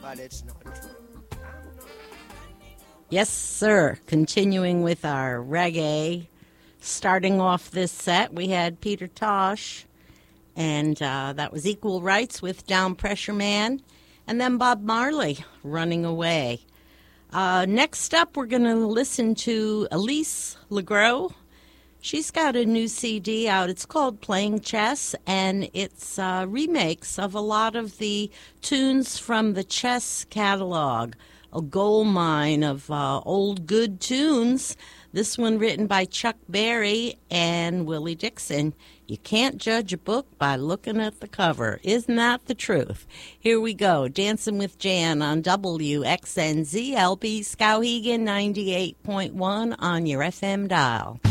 but it's not true. Yes, sir. Continuing with our reggae. Starting off this set, we had Peter Tosh, and that was Equal Rights with Down Pressure Man, and then Bob Marley, Running Away. Next up, we're going to listen to Elise Legros. She's got a new CD out. It's called Playing Chess, and it's remakes of a lot of the tunes from the Chess catalog, a gold mine of old good tunes. This one written by Chuck Berry and Willie Dixon. You can't judge a book by looking at the cover. Isn't that the truth? Here we go. Dancing with Jan on WXNZ LP Skowhegan 98.1 on your FM dial.